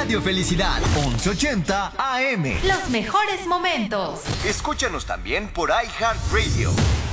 Radio Felicidad, 1180 AM. Los mejores momentos. Escúchanos también por iHeartRadio.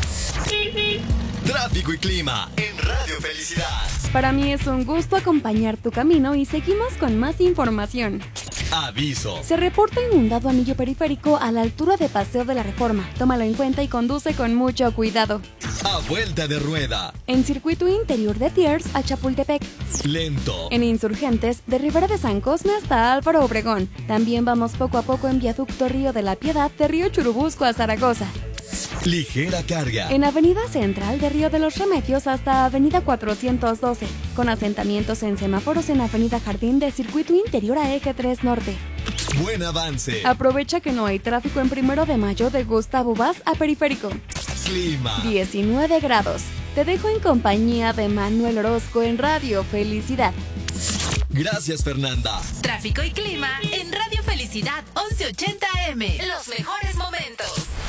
Tráfico y clima en Radio Felicidad. Para mí es un gusto acompañar tu camino y seguimos con más información. Aviso. Se reporta inundado anillo periférico a la altura de Paseo de la Reforma. Tómalo en cuenta y conduce con mucho cuidado. A vuelta de rueda. En circuito interior de Thiers a Chapultepec. Lento. En Insurgentes, de Ribera de San Cosme hasta Álvaro Obregón. También vamos poco a poco en viaducto Río de la Piedad, de Río Churubusco a Zaragoza. Ligera carga. En Avenida Central de Río de los Remedios hasta Avenida 412, con asentamientos en semáforos en Avenida Jardín de circuito interior a Eje 3 Norte. Buen avance. Aprovecha que no hay tráfico en 1 de Mayo de Gustavo Vaz a Periférico. Clima. 19 grados. Te dejo en compañía de Manuel Orozco en Radio Felicidad. Gracias, Fernanda. Tráfico y clima en Radio Felicidad 1180 AM. Los mejores momentos.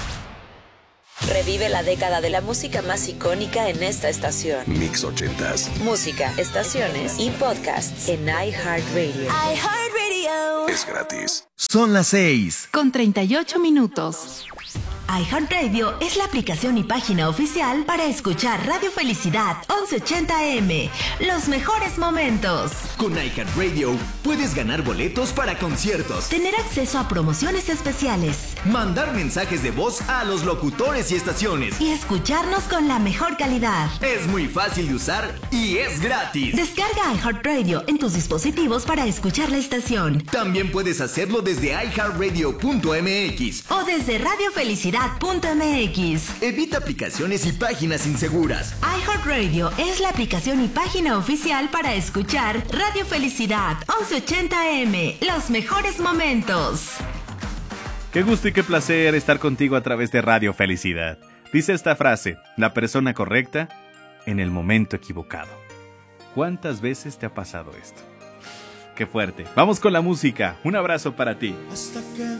Revive la década de la música más icónica en esta estación. Mix 80s. Música, estaciones y podcasts en iHeartRadio. iHeartRadio. Es gratis. Son las 6. Con 38 minutos. iHeartRadio es la aplicación y página oficial para escuchar Radio Felicidad 1180 AM. Los mejores momentos. Con iHeartRadio puedes ganar boletos para conciertos, Tener acceso a promociones especiales mandar mensajes de voz a los locutores y estaciones. y escucharnos con la mejor calidad. Es muy fácil de usar y es gratis. Descarga iHeartRadio en tus dispositivos para escuchar la estación También puedes hacerlo desde iHeartRadio.mx. o desde radiofelicidad.mx. Evita aplicaciones y páginas inseguras. iHeartRadio es la aplicación y página oficial para escuchar Radio Felicidad 1180 AM. Los mejores momentos. Qué gusto y qué placer estar contigo a través de Radio Felicidad. Dice esta frase: la persona correcta en el momento equivocado. ¿Cuántas veces te ha pasado esto? Qué fuerte. Vamos con la música. Un abrazo para ti. Hasta que